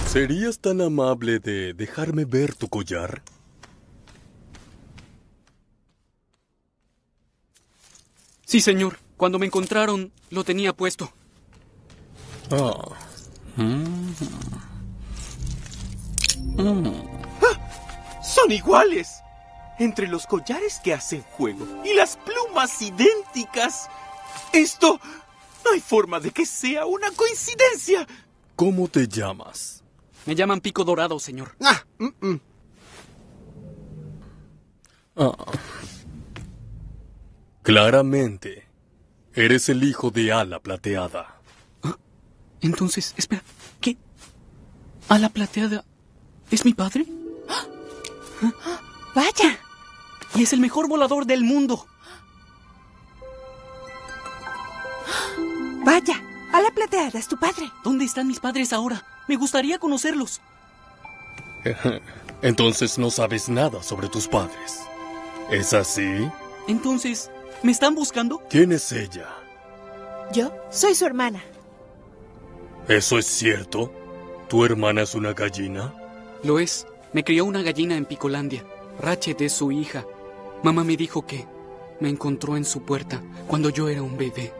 ¿Serías tan amable de dejarme ver tu collar? Sí, señor. Cuando me encontraron, lo tenía puesto. Ah. ¡Son iguales! Entre los collares que hacen juego y las plumas idénticas. Esto... no hay forma de que sea una coincidencia. ¿Cómo te llamas? Me llaman Pico Dorado, señor. Claramente, eres el hijo de Ala Plateada. Entonces, espera, ¿qué? ¿Ala Plateada es mi padre? ¡Vaya! Y es el mejor volador del mundo. ¡Vaya! Ala Plateada es tu padre. ¿Dónde están mis padres ahora? Me gustaría conocerlos. Entonces no sabes nada sobre tus padres. ¿Es así? Entonces, ¿me están buscando? ¿Quién es ella? Yo soy su hermana. ¿Eso es cierto? ¿Tu hermana es una gallina? Lo es. Me crió una gallina en Picolandia. Ratchet es su hija. Mamá me dijo que me encontró en su puerta cuando yo era un bebé.